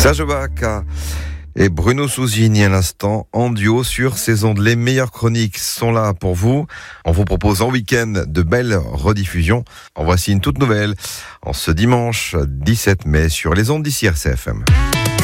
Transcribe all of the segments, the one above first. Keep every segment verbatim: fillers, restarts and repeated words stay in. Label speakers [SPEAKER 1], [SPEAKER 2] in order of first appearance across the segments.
[SPEAKER 1] Serge Bacca et Bruno Souzini à l'instant en duo sur Saison de Les meilleures chroniques sont là pour vous. On vous propose en week-end de belles rediffusions. En voici une toute nouvelle en ce dimanche dix-sept mai sur les ondes d'Ici R C F M.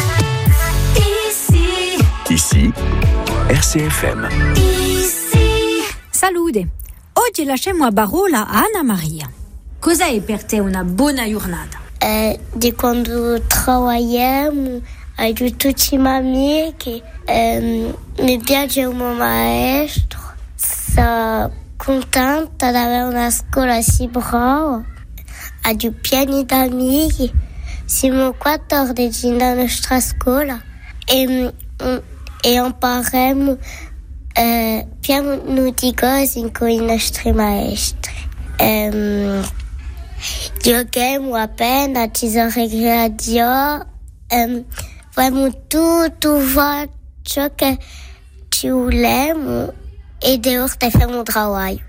[SPEAKER 2] Ici,
[SPEAKER 3] Ici, R C F M.
[SPEAKER 2] ici.
[SPEAKER 4] Salute! Oggi lasciamo a parola a Anna Maria. Cos'è per te una buona giornata?
[SPEAKER 5] É, de quando trabalhamos, aí tutti i miei amici, é, mi piace un maestro, sono contenta di avere una scuola così brava, ho pieni di amici, siamo quattordici nella nostra scuola e, e impariamo eh, piano di cose con i nostri maestri. Um, Giochiamo appena ci sono ricreazioni, um, facciamo tutto ciò che ci vogliamo e de volte facciamo lavoro.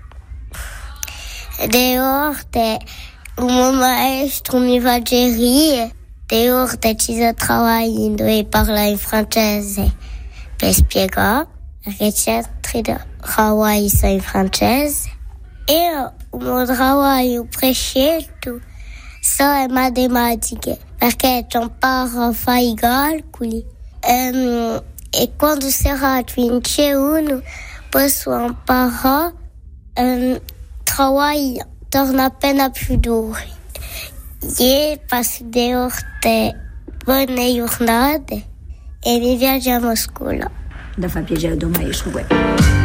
[SPEAKER 5] De volte il mio maestro mi fa ridere, de volte ci sto lavorando e parla in francese per spiegare, perché certi lavori sono in francese. E il mio lavoro preferito sono le matematiche, perché ci imparo a fare i calcoli. Um, e quando sarà ventuno posso imparare um, lavoro torna appena più duro. E passo de orte buone giornate e mi piace a scuola.
[SPEAKER 4] Da fa piacere do maestro.